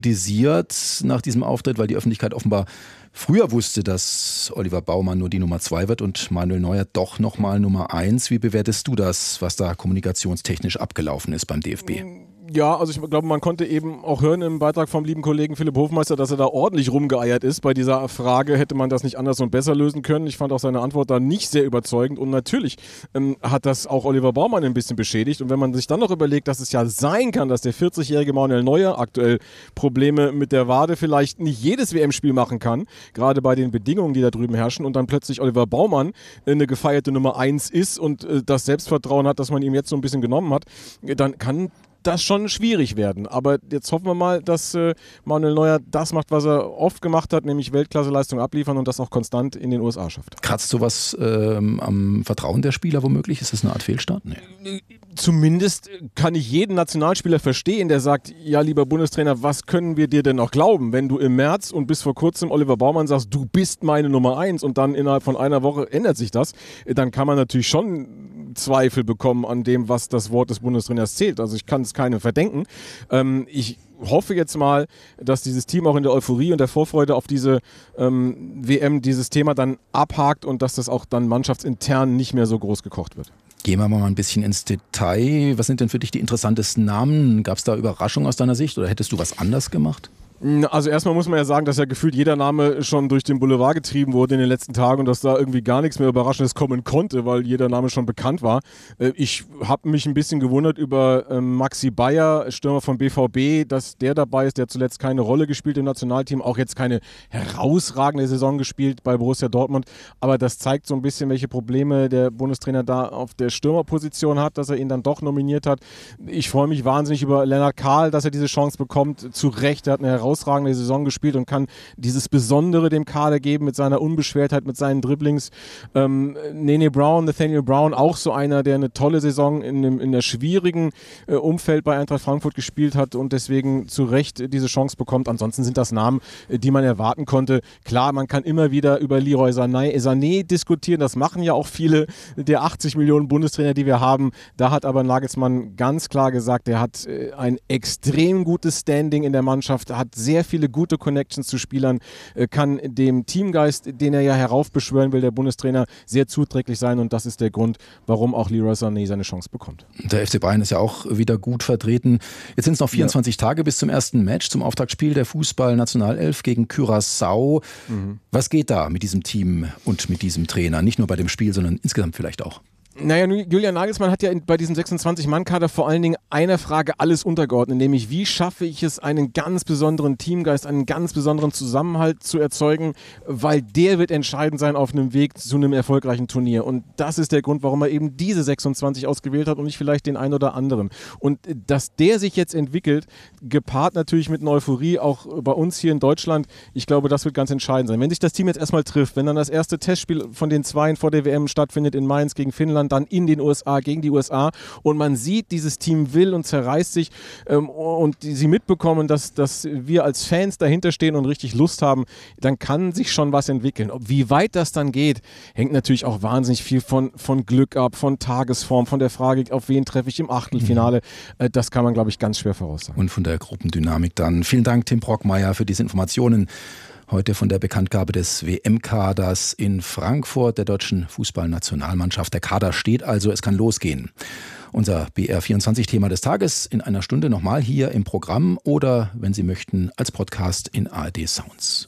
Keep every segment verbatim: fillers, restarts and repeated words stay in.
kritisiert nach diesem Auftritt, weil die Öffentlichkeit offenbar früher wusste, dass Oliver Baumann nur die Nummer zwei wird und Manuel Neuer doch nochmal Nummer eins. Wie bewertest du das, was da kommunikationstechnisch abgelaufen ist beim D F B? Ja, also ich glaube, man konnte eben auch hören im Beitrag vom lieben Kollegen Philipp Hofmeister, dass er da ordentlich rumgeeiert ist. Bei dieser Frage hätte man das nicht anders und besser lösen können. Ich fand auch seine Antwort da nicht sehr überzeugend und natürlich ähm, hat das auch Oliver Baumann ein bisschen beschädigt. Und wenn man sich dann noch überlegt, dass es ja sein kann, dass der vierzigjährige Manuel Neuer aktuell Probleme mit der Wade vielleicht nicht jedes W M-Spiel machen kann, gerade bei den Bedingungen, die da drüben herrschen, und dann plötzlich Oliver Baumann eine gefeierte Nummer eins ist und äh, das Selbstvertrauen hat, das man ihm jetzt so ein bisschen genommen hat, dann kann das schon schwierig werden. Aber jetzt hoffen wir mal, dass äh, Manuel Neuer das macht, was er oft gemacht hat, nämlich Weltklasseleistung abliefern und das auch konstant in den U S A schafft. Kratzt sowas ähm, am Vertrauen der Spieler womöglich? Ist das eine Art Fehlstart? Nee. Zumindest kann ich jeden Nationalspieler verstehen, der sagt, ja, lieber Bundestrainer, was können wir dir denn noch glauben, wenn du im März und bis vor kurzem Oliver Baumann sagst, du bist meine Nummer eins und dann innerhalb von einer Woche ändert sich das, dann kann man natürlich schon Zweifel bekommen an dem, was das Wort des Bundestrainers zählt. Also ich kann es keinem verdenken. Ähm, ich hoffe jetzt mal, dass dieses Team auch in der Euphorie und der Vorfreude auf diese ähm, W M dieses Thema dann abhakt und dass das auch dann mannschaftsintern nicht mehr so groß gekocht wird. Gehen wir mal ein bisschen ins Detail. Was sind denn für dich die interessantesten Namen? Gab es da Überraschungen aus deiner Sicht oder hättest du was anders gemacht? Also erstmal muss man ja sagen, dass ja gefühlt jeder Name schon durch den Boulevard getrieben wurde in den letzten Tagen und dass da irgendwie gar nichts mehr Überraschendes kommen konnte, weil jeder Name schon bekannt war. Ich habe mich ein bisschen gewundert über Maxi Bayer, Stürmer vom B V B, dass der dabei ist. Der hat zuletzt keine Rolle gespielt im Nationalteam, auch jetzt keine herausragende Saison gespielt bei Borussia Dortmund. Aber das zeigt so ein bisschen, welche Probleme der Bundestrainer da auf der Stürmerposition hat, dass er ihn dann doch nominiert hat. Ich freue mich wahnsinnig über Lennart Kahl, dass er diese Chance bekommt. Zu Recht, er hat eine herausragende herausragende Saison gespielt und kann dieses Besondere dem Kader geben mit seiner Unbeschwertheit, mit seinen Dribblings. Ähm, Nene Brown, Nathaniel Brown, auch so einer, der eine tolle Saison in einem in der schwierigen äh, Umfeld bei Eintracht Frankfurt gespielt hat und deswegen zu Recht diese Chance bekommt. Ansonsten sind das Namen, äh, die man erwarten konnte. Klar, man kann immer wieder über Leroy Sané, Sané diskutieren, das machen ja auch viele der achtzig Millionen Bundestrainer, die wir haben. Da hat aber Nagelsmann ganz klar gesagt, er hat äh, ein extrem gutes Standing in der Mannschaft, hat sehr viele gute Connections zu Spielern, kann dem Teamgeist, den er ja heraufbeschwören will, der Bundestrainer, sehr zuträglich sein und das ist der Grund, warum auch Leroy Sané seine Chance bekommt. Der F C Bayern ist ja auch wieder gut vertreten. Jetzt sind es noch vierundzwanzig ja. Tage bis zum ersten Match, zum Auftaktspiel der Fußball-Nationalelf gegen Curaçao. Mhm. Was geht da mit diesem Team und mit diesem Trainer? Nicht nur bei dem Spiel, sondern insgesamt vielleicht auch. Naja, Julian Nagelsmann hat ja bei diesem sechsundzwanzig-Mann-Kader vor allen Dingen einer Frage alles untergeordnet, nämlich wie schaffe ich es, einen ganz besonderen Teamgeist, einen ganz besonderen Zusammenhalt zu erzeugen, weil der wird entscheidend sein auf einem Weg zu einem erfolgreichen Turnier und das ist der Grund, warum er eben diese sechsundzwanzig ausgewählt hat und nicht vielleicht den einen oder anderen. Und dass der sich jetzt entwickelt, gepaart natürlich mit einer Euphorie, auch bei uns hier in Deutschland, ich glaube, das wird ganz entscheidend sein. Wenn sich das Team jetzt erstmal trifft, wenn dann das erste Testspiel von den Zweien vor der W M stattfindet in Mainz gegen Finnland, dann in den U S A, gegen die U S A und man sieht, dieses Team will und zerreißt sich ähm, und die, sie mitbekommen, dass, dass wir als Fans dahinter stehen und richtig Lust haben, dann kann sich schon was entwickeln. Ob, wie weit das dann geht, hängt natürlich auch wahnsinnig viel von, von Glück ab, von Tagesform, von der Frage, auf wen treffe ich im Achtelfinale. Mhm. Äh, das kann man, glaube ich, ganz schwer voraussagen. Und von der Gruppendynamik dann. Vielen Dank, Tim Brockmeier, für diese Informationen. Heute von der Bekanntgabe des W M-Kaders in Frankfurt der deutschen Fußballnationalmannschaft. Der Kader steht also, es kann losgehen. Unser B R vierundzwanzig-Thema des Tages in einer Stunde nochmal hier im Programm oder, wenn Sie möchten, als Podcast in A R D Sounds.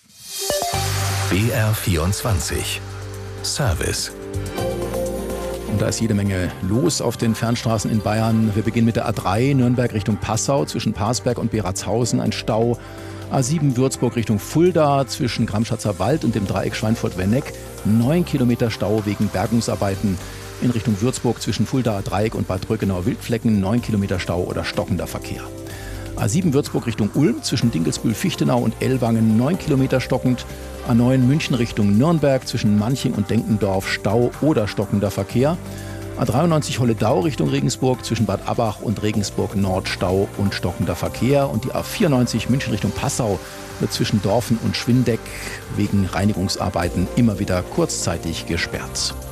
B R vierundzwanzig Service. Und da ist jede Menge los auf den Fernstraßen in Bayern. Wir beginnen mit der A drei Nürnberg Richtung Passau, zwischen Parsberg und Beratshausen ein Stau. A sieben Würzburg Richtung Fulda, zwischen Gramschatzer Wald und dem Dreieck Schweinfurt-Wenneck. Neun Kilometer Stau wegen Bergungsarbeiten. In Richtung Würzburg zwischen Fuldaer Dreieck und Bad Brückenau-Wildflecken. Neun Kilometer Stau oder stockender Verkehr. A sieben Würzburg Richtung Ulm, zwischen Dinkelsbühl-Fichtenau und Ellwangen. Neun Kilometer stockend. A neun München Richtung Nürnberg, zwischen Manching und Denkendorf. Stau oder stockender Verkehr. A dreiundneunzig Holledau Richtung Regensburg, zwischen Bad Abbach und Regensburg Nord Stau und stockender Verkehr. Und die A vierundneunzig München Richtung Passau wird zwischen Dorfen und Schwindeck wegen Reinigungsarbeiten immer wieder kurzzeitig gesperrt.